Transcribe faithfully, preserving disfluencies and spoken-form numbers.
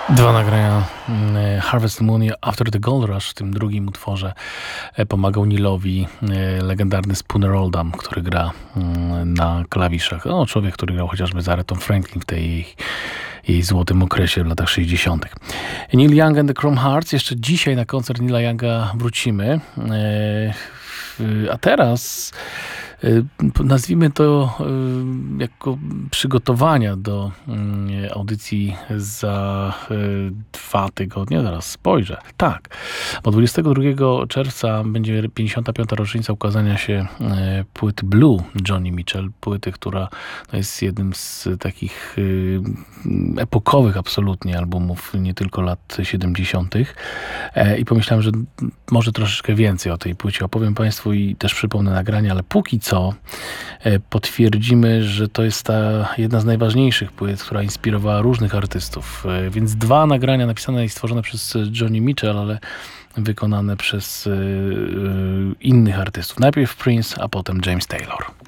Dwa nagrania mm, Harvest Moon i After the Gold Rush. W tym drugim utworze e, pomagał Neelowi e, legendarny Spooner Oldham, który gra mm, na klawiszach. No, człowiek, który grał chociażby z Aretą Franklin w tej jej, jej złotym okresie w latach sześćdziesiątych. Neil Young and the Chrome Hearts. Jeszcze dzisiaj na koncert Neila Younga wrócimy. E, a teraz nazwijmy to jako przygotowania do audycji za dwa tygodnie. Zaraz spojrzę. Tak, bo dwudziestego drugiego czerwca będzie pięćdziesiąta piąta rocznica ukazania się płyty Blue Joni Mitchell. Płyty, która jest jednym z takich epokowych absolutnie albumów nie tylko lat siedemdziesiątych. I pomyślałem, że może troszeczkę więcej o tej płycie opowiem Państwu i też przypomnę nagranie, ale póki co potwierdzimy, że to jest ta jedna z najważniejszych płyt, która inspirowała różnych artystów. Więc dwa nagrania napisane i stworzone przez Joni Mitchell, ale wykonane przez innych artystów. Najpierw Prince, a potem James Taylor.